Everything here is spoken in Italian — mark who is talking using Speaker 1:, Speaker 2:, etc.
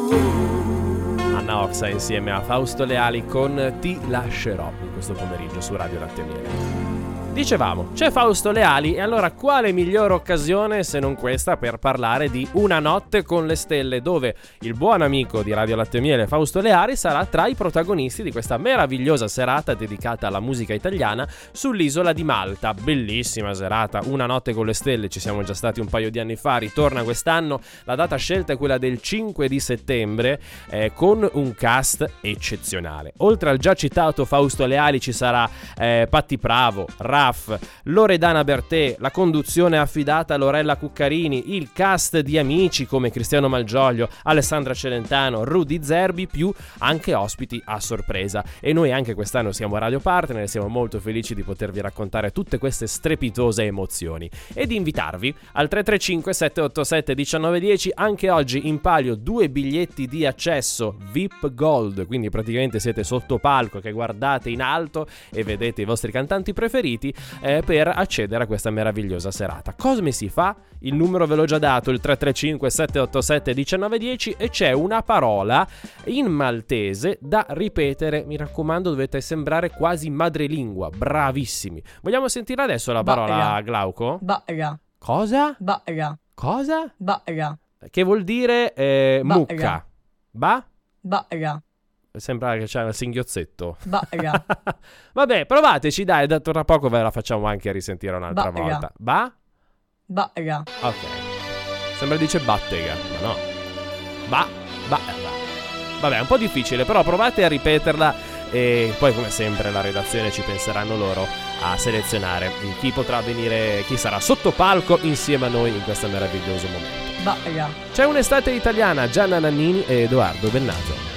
Speaker 1: Anna Oxa insieme a Fausto Leali con Ti lascerò in questo pomeriggio su Radio Latte e Miele. Dicevamo, c'è Fausto Leali e allora quale migliore occasione se non questa per parlare di Una notte con le stelle, dove il buon amico di Radio Latte e Miele Fausto Leali sarà tra i protagonisti di questa meravigliosa serata dedicata alla musica italiana sull'isola di Malta. Bellissima serata, Una notte con le stelle, ci siamo già stati un paio di anni fa, ritorna quest'anno, la data scelta è quella del 5 di settembre con un cast eccezionale. Oltre al già citato Fausto Leali ci sarà Patti Pravo, Loredana Bertè, la conduzione affidata a Lorella Cuccarini, il cast di amici come Cristiano Malgioglio, Alessandra Celentano, Rudy Zerbi, più anche ospiti a sorpresa. E noi anche quest'anno siamo radio partner e siamo molto felici di potervi raccontare tutte queste strepitose emozioni e di invitarvi al 335 787 1910. Anche oggi in palio 2 biglietti di accesso VIP Gold, quindi praticamente siete sotto palco che guardate in alto e vedete i vostri cantanti preferiti per accedere a questa meravigliosa serata. Come si fa? Il numero ve l'ho già dato, il 335 787 1910, e c'è una parola in maltese da ripetere. Mi raccomando, dovete sembrare quasi madrelingua, bravissimi. Vogliamo sentire adesso la parola, Glauco?
Speaker 2: Ba'ra.
Speaker 1: Cosa?
Speaker 2: Ba'ra.
Speaker 1: Cosa?
Speaker 2: Ba'ra.
Speaker 1: Che vuol dire mucca.
Speaker 2: Ba'ra.
Speaker 1: Sembra che c'è un singhiozzetto.
Speaker 2: Ba'ra.
Speaker 1: Vabbè, provateci, dai, tra poco ve la facciamo anche risentire un'altra
Speaker 2: Ba'ra.
Speaker 1: volta.
Speaker 2: Ba'ra.
Speaker 1: Ok. Sembra dice battega, ma no. Vabbè, è un po' difficile, però provate a ripeterla e poi come sempre la redazione ci penseranno loro a selezionare chi potrà venire, chi sarà sotto palco insieme a noi in questo meraviglioso momento.
Speaker 2: Ba'ra.
Speaker 1: C'è un'estate italiana, Gianna Nannini e Edoardo Bennato.